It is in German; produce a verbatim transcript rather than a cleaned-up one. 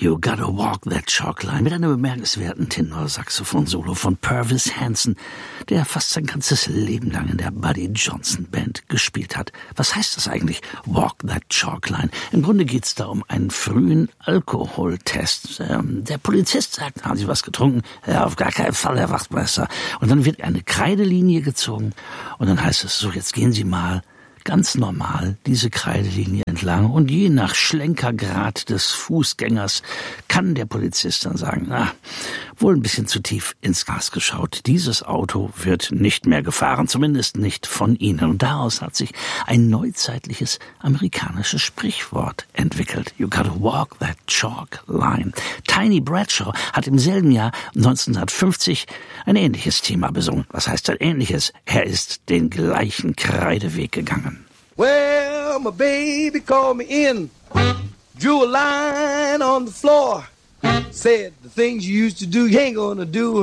You Gotta Walk That Chalk Line mit einem bemerkenswerten Tenor-Saxophon-Solo von Purvis Hanson, der fast sein ganzes Leben lang in der Buddy Johnson Band gespielt hat. Was heißt das eigentlich, Walk That Chalk Line? Im Grunde geht's da um einen frühen Alkoholtest. Ähm, der Polizist sagt, haben Sie was getrunken? Ja, auf gar keinen Fall, Herr Wachtmeister. Und dann wird eine Kreidelinie gezogen und dann heißt es so, jetzt gehen Sie mal ganz normal diese Kreidelinie entlang und je nach Schlenkergrad des Fußgängers kann der Polizist dann sagen, na, wohl ein bisschen zu tief ins Gas geschaut. Dieses Auto wird nicht mehr gefahren, zumindest nicht von Ihnen. Und daraus hat sich ein neuzeitliches amerikanisches Sprichwort entwickelt. You gotta walk that chalk line. Tiny Bradshaw hat im selben Jahr neunzehnhundertfünfzig ein ähnliches Thema besungen. Was heißt ein ähnliches? Er ist den gleichen Kreideweg gegangen. Well, my baby called me in, drew a line on the floor, said the things you used to do you ain't gonna do